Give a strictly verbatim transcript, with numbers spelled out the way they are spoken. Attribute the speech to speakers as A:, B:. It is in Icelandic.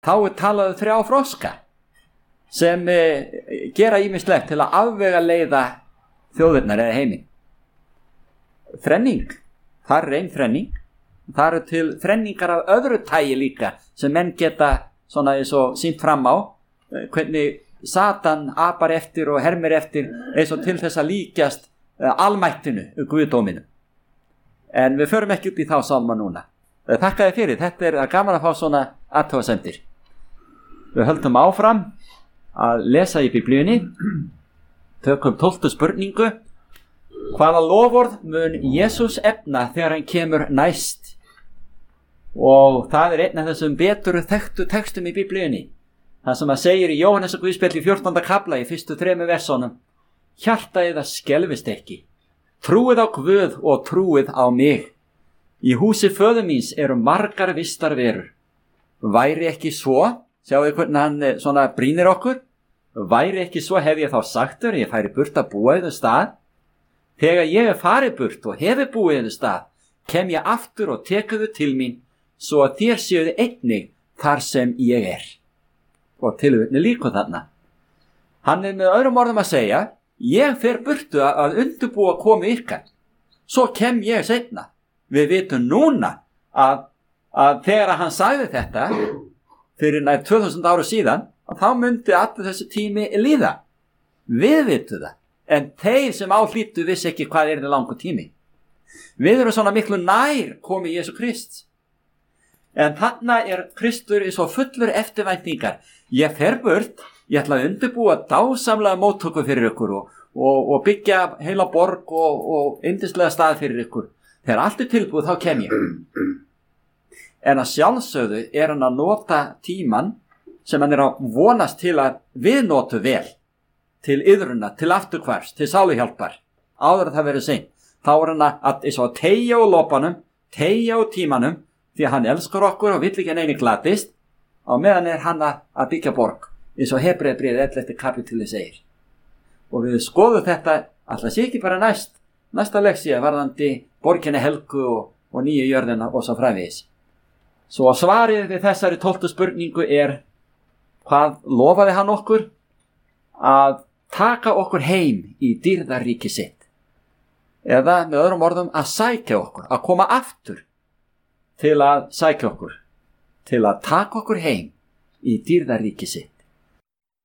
A: þá er talað um þrjá froska sem e, gera ýmislegt til að afvega leiða þjóðirnar eða heiminn. Þrenning, það er ein þrenning. Það eru til þrenningar af öðru tægi líka sem menn geta svona eins og sýnt fram á, hvernig Satan apar eftir og hermir eftir eins og til þess að líkjast almættinu, guðdóminu. En við förum ekki út í þá sálma núna. Þakka þér fyrir, þetta er gaman að fá svona athugasemdir. Við höldum áfram að lesa í Biblíunni, tökum tólftu spurningu. Hvaða loforð mun Jesús efna þegar hann kemur næst? Og það er einn af þessum betur þekktu textum í Biblíunni. Það sem að segir í Jóhannes og Guðspjalli fjórtánda kafla í fyrstu þremur versónum: hjarta yðar skelfist ekki, trúið á Guð og trúið á mig. Í húsi föður míns eru margar vistar verur. Væri ekki svo, sjáu þið hvernig hann svona brýnir okkur, væri ekki svo hef ég þá sagt þér, ég færi burt að búa yður stað. Þegar ég er farið burt og hefur búið yður stað, kem ég aftur og tekuðu til mín, svo að þér séuðu einnig þar sem ég er. Og tilvitni líka þarna. Hann er með öðrum orðum að segja, ég fer burtu að undirbúa komu ykkar, svo kem ég seinna. Við vitum núna að, að þegar hann sagði þetta fyrir nær tvö þúsund ára síðan, að þá myndi allir þessi tími líða. Við vitum það, en þeir sem áhlýttu vissi ekki hvað er það langur tími. Við erum svona miklu nær komið Jesú Krist. En þarna er Kristur svo fullur eftirvæntingar. Ég fer burt, ég ætla að undirbúa dásamlega móttöku fyrir ykkur og, og, og byggja heila borg og, og yndislega stað fyrir ykkur. Þegar allt er tilbúið, þá kem ég. En að sjálfsögðu er hann að nota tíman sem hann er að vonast til að við notu vel, til iðruna, til afturhvarfs, til sáluhjálpar, áður að það verið seint. Þá er hann að, að, að teygja á lopanum, teygja á tímanum, því að hann elskar okkur og vill ekki neini glatist, og meðan er hann að byggja borg, eins og Hebreabréfið ellefta kapítuli segir. Og við skoðum þetta, alltaf sé ekki bara næst, næsta leksía varðandi borginni helgu og, og nýju jörðina og svo framvegis. Svo svarið við þessari tólftu spurningu er, hvað lofaði hann okkur? Að taka okkur heim í dýrðarríki sitt. Eða með öðrum orðum að sækja okkur, að koma aftur til að sækja okkur, til að taka okkur heim í dýrðarríki sitt.